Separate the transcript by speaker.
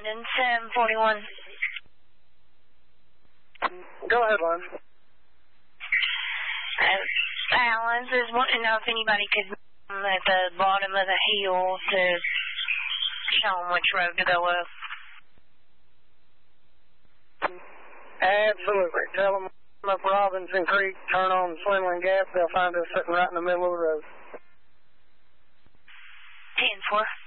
Speaker 1: London, 741.
Speaker 2: Go ahead, Lon.
Speaker 1: Alan is wanting to know if anybody could at the bottom of the hill to show them which road to go up.
Speaker 2: Absolutely. Tell them up Robinson Creek, turn on Swindling Gap. They'll find us sitting right in the middle of the road.
Speaker 1: 10-4.